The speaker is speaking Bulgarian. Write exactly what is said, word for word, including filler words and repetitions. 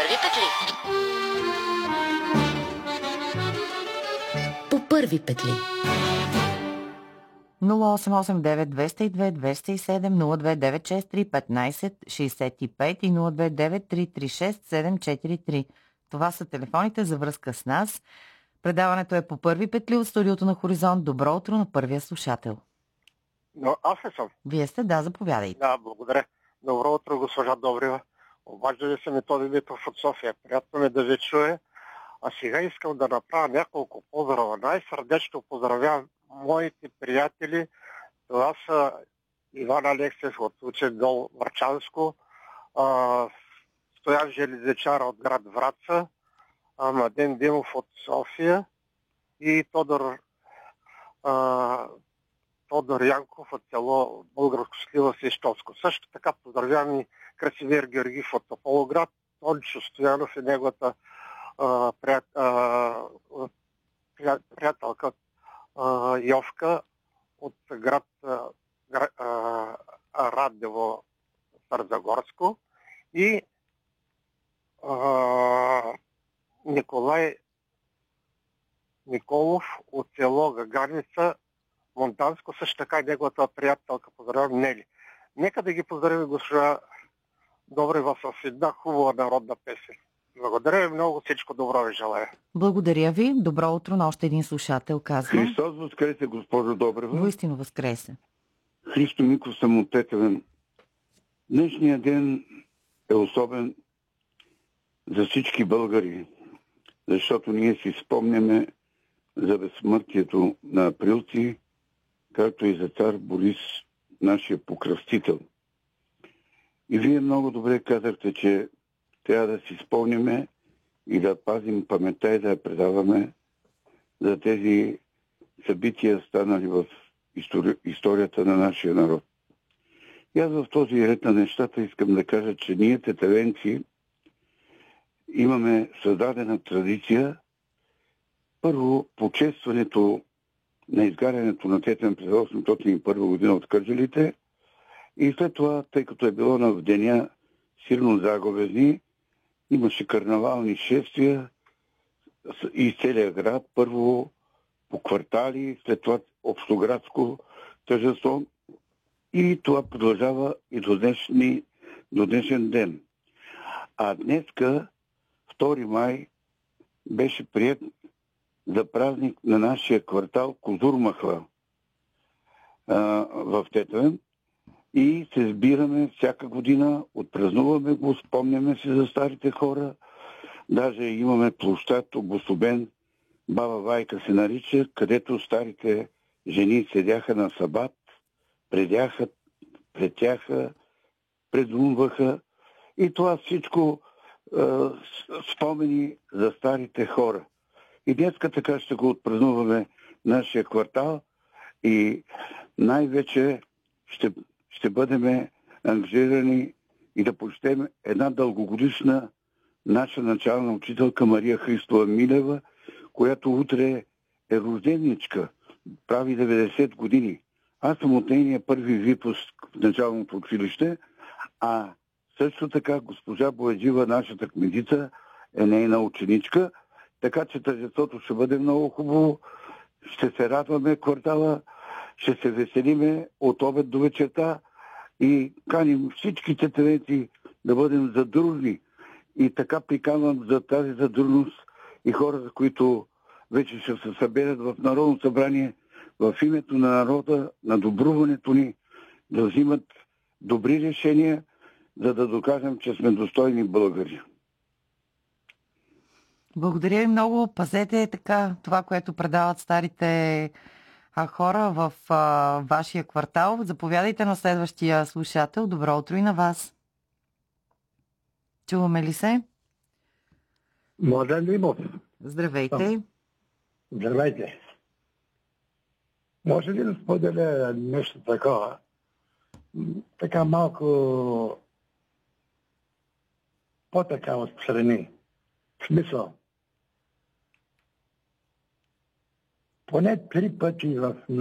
първи петли. По първи петли. нула осем осем девет двеста и две двеста и седем, нула две девет шест три петнайсет шейсет и пет и нула две девет три три шест седем четири три. Това са телефоните за връзка с нас. Предаването е по първи петли от студиото на Хоризонт. Добро утро на първия слушател. Но аз ли съм? Вие сте, да, заповядайте. Да, благодаря. Добро утро, госпожа Добрева. Обаждали се Методи Митов от София. Приятно ми да ви чуе. А сега искам да направя няколко поздрава. Най-сърдечно поздравявам моите приятели. Това са Иван Алексиев от Учен дол Върчанско, Стоян Железечар от град Враца, Младен Димов от София и Тодор а, Тодор Янков от село Българско Слива Свищовско. Също така поздравявам и Красимир Георгиев от Тополоград, Тончо Стоянов и неговата а, прият, а, приятелка а, Йовка от град а, а, Радево Сързагорско и а, Николай Николов от село Гаганица Монтанско, също така и неговата приятелка, поздравям Нели. Нека да ги поздравим госпожа Добрева с една хубава народна песен. Благодаря ви много, всичко добро ви желая. Благодаря ви. Добро утро на още един слушател, казва. Христос възкресе, госпожо Добрева. Воистину възкресе. Христо Миков съм от Тетевен. Днешният ден е особен за всички българи, защото ние си спомняме за безсмъртието на априлци, както и за цар Борис, нашия покръстител. И вие много добре казахте, че трябва да си спомняме и да пазим паметта и да я предаваме за тези събития, станали в истори... историята на нашия народ. И аз в този ред на нещата искам да кажа, че ние, тетевенци, имаме създадена традиция. Първо, почестването на изгарянето на Тетевен през осемстотин и първа година от Кърджалите и след това, тъй като е било на в деня силно заговезни, имаше карнавални шествия из целия град. Първо по квартали, след това общоградско тържество и това продължава и до, днешни, до днешен ден. А днеска, втори май, беше прият за празник на нашия квартал Козурмахла в Тетевен и се сбираме всяка година, отпразнуваме го, спомняме се за старите хора, даже имаме площад обособен, Баба Вайка се нарича, където старите жени седяха на сабат, предяха, претяха, предумваха и това всичко е, спомени за старите хора. И днеска така ще го отпразнуваме нашия квартал и най-вече ще, ще бъдем ангажирани и да почетем една дългогодишна наша начална учителка Мария Христова Милева, която утре е рожденичка, прави деветдесет години. Аз съм от нейния първи випуск в началното училище, а също така госпожа Бояджива, нашата кметица, е нейна ученичка, така че тържеството ще бъде много хубаво, ще се радваме квартала, ще се веселиме от обед до вечерта и каним всички тетевенци да бъдем задружни. И така приканвам за тази задружност и хора, за които вече ще се съберат в Народно събрание в името на народа, на добруването ни, да взимат добри решения, за да докажем, че сме достойни българи. Благодаря ви много. Пазете така това, което предават старите а, хора в а, вашия квартал. Заповядайте на следващия слушател. Добро утро и на вас. Чуваме ли се? Младен Димов. Здравейте. Здравейте. Може ли да споделя нещо такова? Така малко по-така отстрани. В смисъл. Поне три пъти в